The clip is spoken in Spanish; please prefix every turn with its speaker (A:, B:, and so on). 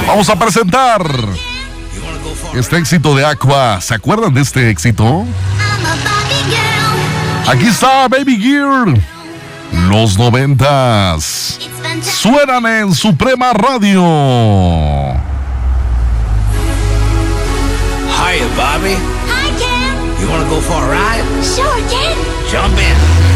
A: Vamos a presentar este éxito de Aqua. ¿Se acuerdan de este éxito? Aquí está Baby Girl. Los 90s. Suenan en Suprema Radio.
B: Hiya, Bobby.
C: Hi, Ken.
B: You wanna go for a ride?
C: Sure, Ken.
B: Jump in.